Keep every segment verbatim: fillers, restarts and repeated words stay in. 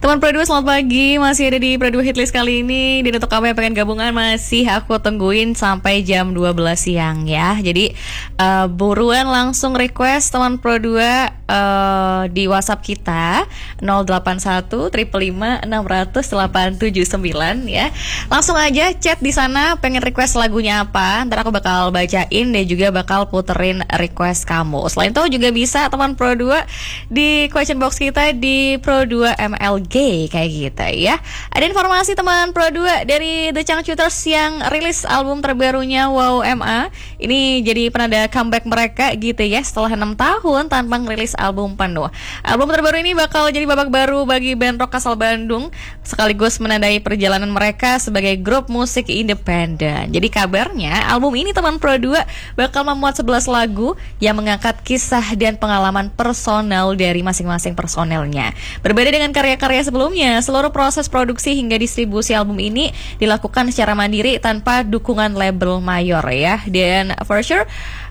Teman Pro dua selamat pagi, masih ada di Pro dua Hitlist kali ini. Dan untuk kamu yang pengen gabungan masih aku tungguin sampai jam dua belas siang ya. Jadi uh, buruan langsung request teman Pro dua uh, di WhatsApp kita nol delapan satu lima lima enam nol nol delapan tujuh sembilan ya. Langsung aja chat di sana pengen request lagunya apa. Ntar aku bakal bacain dan juga bakal puterin request kamu. Selain itu juga bisa teman Pro dua di question box kita di Pro dua M L G kayak gitu ya. Ada informasi teman Pro dua dari The Changcuters yang rilis album terbarunya Wow M A. Ini jadi penanda comeback mereka gitu ya setelah enam tahun tanpa ngerilis album penuh. Album terbaru ini bakal jadi babak baru bagi band rock asal Bandung sekaligus menandai perjalanan mereka sebagai grup musik independen. Jadi kabarnya album ini teman Pro dua bakal memuat sebelas lagu yang mengangkat kisah dan pengalaman personal dari masing-masing personelnya. Berbeda dengan karya-karya sebelumnya, seluruh proses produksi hingga distribusi album ini dilakukan secara mandiri tanpa dukungan label mayor ya. Dan for sure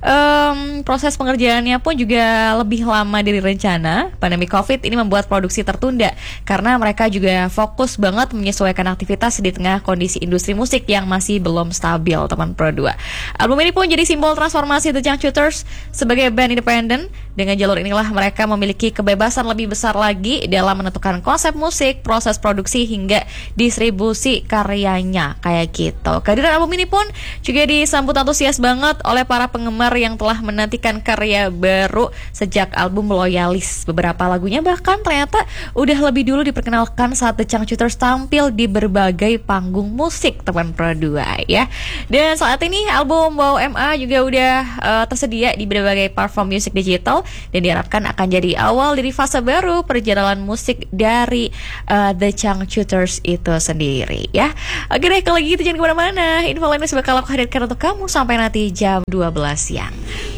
um, proses pengerjaannya pun juga lebih lama dari rencana. Pandemi COVID ini membuat produksi tertunda karena mereka juga fokus banget menyesuaikan aktivitas di tengah kondisi industri musik yang masih belum stabil teman Pro dua. Album ini pun jadi simbol transformasi The Changcuters sebagai band independen. Dengan jalur inilah mereka memiliki kebebasan lebih besar lagi dalam menentukan konsep musik, proses produksi hingga distribusi karyanya kayak gitu. Kehadiran album ini pun juga disambut antusias banget oleh para penggemar yang telah menantikan karya baru sejak album Loyalis. Beberapa lagunya bahkan ternyata udah lebih dulu diperkenalkan saat The Changcuters tampil di berbagai panggung musik teman Pro dua ya. Dan saat ini album Wow M A juga udah uh, tersedia di berbagai platform musik digital dan diharapkan akan jadi awal dari fase baru perjalanan musik dari uh, The Changcuters itu sendiri ya. Oke deh, kalau gitu jangan kemana-mana. Info lainnya bakal aku hadirkan untuk kamu sampai nanti jam dua belas siang.